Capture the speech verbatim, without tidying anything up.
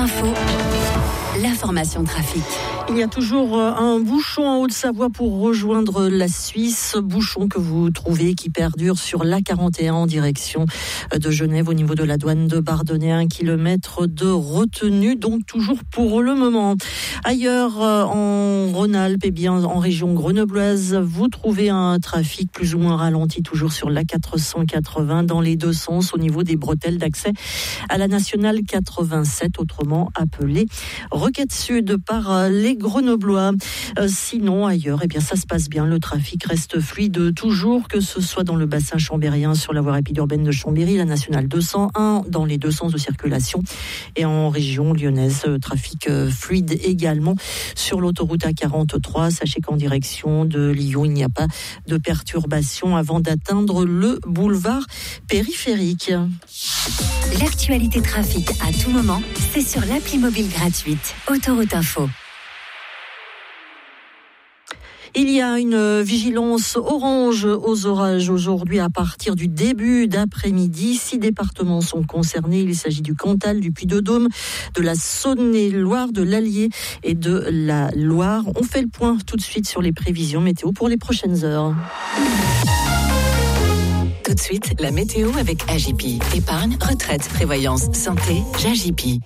Info, l'information trafic. Il y a toujours un bouchon en Haute-Savoie pour rejoindre la Suisse. Bouchon que vous trouvez qui perdure sur l'A quarante et un en direction de Genève au niveau de la douane de Bardonnay. Un kilomètre de retenue, donc toujours pour le moment. Ailleurs en Rhône-Alpes, et bien en région grenobloise, vous trouvez un trafic plus ou moins ralenti toujours sur l'A quatre cent quatre-vingts dans les deux sens au niveau des bretelles d'accès à la nationale quatre-vingt-sept, autrement appelée Requête Sud par les Grenoblois. Euh, sinon, ailleurs, eh bien, ça se passe bien. Le trafic reste fluide toujours, que ce soit dans le bassin chambérien sur la voie rapide urbaine de Chambéry, la nationale deux cent un, dans les deux sens de circulation. Et en région lyonnaise, euh, trafic euh, fluide également sur l'autoroute A quarante-trois. Sachez qu'en direction de Lyon, il n'y a pas de perturbation avant d'atteindre le boulevard périphérique. L'actualité trafic à tout moment, c'est sur l'appli mobile gratuite Autoroute Info. Il y a une vigilance orange aux orages aujourd'hui à partir du début d'après-midi. Six départements sont concernés. Il s'agit du Cantal, du Puy-de-Dôme, de la Saône-et-Loire, de l'Allier et de la Loire. On fait le point tout de suite sur les prévisions météo pour les prochaines heures. Tout de suite, la météo avec A J P. Épargne, retraite, prévoyance, santé, J A J P.